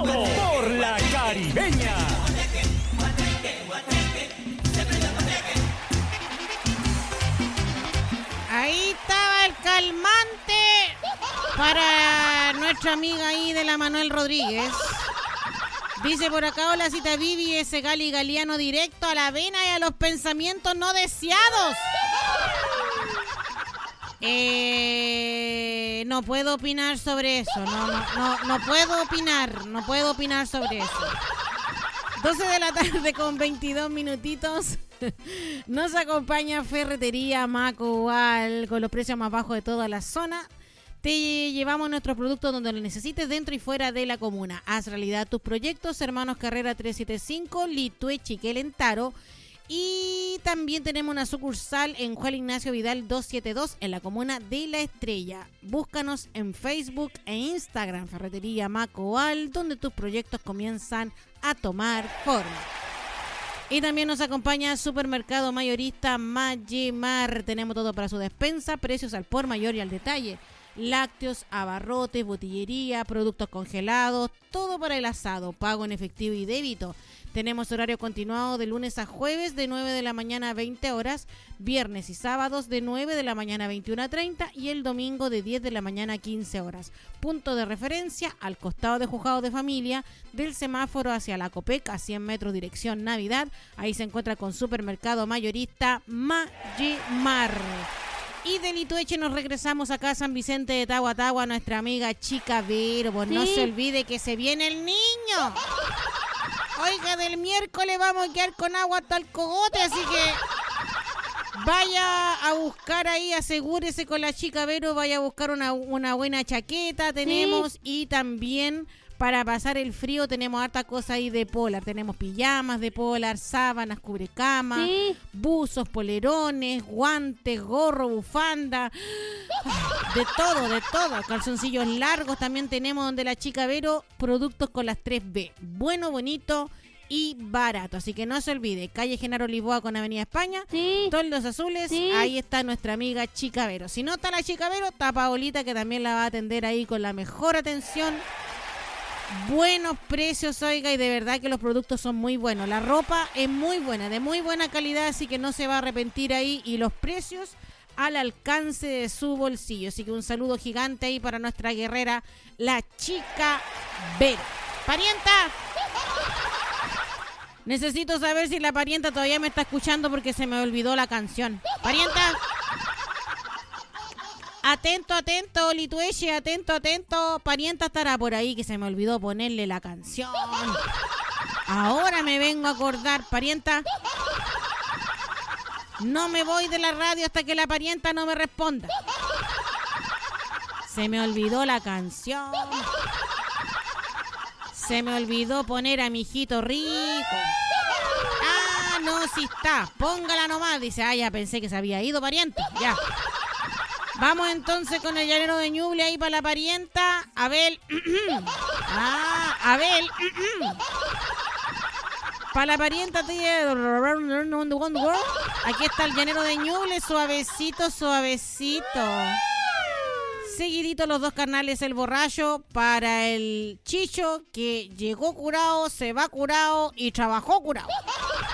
todo por la caribeña. Ahí estaba el calmante para nuestra amiga ahí de la Manuel Rodríguez. Dice por acá, hola cita Vivi, ese Gali Galiano directo a la vena y a los pensamientos no deseados. No puedo opinar sobre eso. No puedo opinar sobre eso. 12 de la tarde con 22 minutitos. Nos acompaña Ferretería Macoal con los precios más bajos de toda la zona. Te llevamos nuestros productos donde lo necesites, dentro y fuera de la comuna. Haz realidad tus proyectos. Hermanos Carrera 375, Litue, Chiquelentaro. Y también tenemos una sucursal en Juan Ignacio Vidal 272 en la comuna de La Estrella. Búscanos en Facebook e Instagram, Ferretería Macoal, donde tus proyectos comienzan a tomar forma. Y también nos acompaña Supermercado Mayorista Magimar. Tenemos todo para su despensa, precios al por mayor y al detalle. Lácteos, abarrotes, botillería, productos congelados, todo para el asado, pago en efectivo y débito. Tenemos horario continuado de lunes a jueves de 9 de la mañana a 20 horas, viernes y sábados de 9 de la mañana a 21:30 y el domingo de 10 de la mañana a 15 horas. Punto de referencia al costado de Juzgado de Familia, del semáforo hacia la Copec a 100 metros dirección Navidad. Ahí se encuentra con Supermercado Mayorista Magimar. Y de Litueche nos regresamos acá a San Vicente de Tahuatahua, nuestra amiga Chica Vero. Pues no se olvide que se viene el niño. Oiga, del miércoles vamos a quedar con agua hasta el cogote, así que vaya a buscar ahí, asegúrese con la Chica Vero, vaya a buscar una buena chaqueta, tenemos, y también para pasar el frío tenemos harta cosa ahí de polar, tenemos pijamas de polar, sábanas, cubrecama, buzos, polerones, guantes, gorro, bufanda, de todo, calzoncillos largos también tenemos donde la Chica Vero, productos con las 3B, bueno, bonito y barato, así que no se olvide, calle Genaro Lisboa con Avenida España, Toldos Azules, ahí está nuestra amiga Chica Vero. Si no está la Chica Vero, está Paolita, que también la va a atender ahí con la mejor atención. Buenos precios, oiga, y de verdad que los productos son muy buenos. La ropa es muy buena, de muy buena calidad, así que no se va a arrepentir ahí. Y los precios al alcance de su bolsillo. Así que un saludo gigante ahí para nuestra guerrera, la Chica Vero. ¡Parienta! Necesito saber si la parienta todavía me está escuchando porque se me olvidó la canción. ¡Parienta! Atento, Litueche, atento. Parienta estará por ahí que se me olvidó ponerle la canción. Ahora me vengo a acordar, parienta. No me voy de la radio hasta que la parienta no me responda. Se me olvidó la canción. Se me olvidó poner a mi hijito rico. Ah, no, sí está. Póngala nomás. Dice, ya pensé que se había ido, parienta. Ya. Vamos entonces con el llanero de Ñuble ahí para la parienta. Abel. Abel. Para la parienta, tía. Aquí está el llanero de Ñuble. Suavecito. Seguidito los dos carnales, el borracho. Para el Chicho, que llegó curado, se va curado y trabajó curado.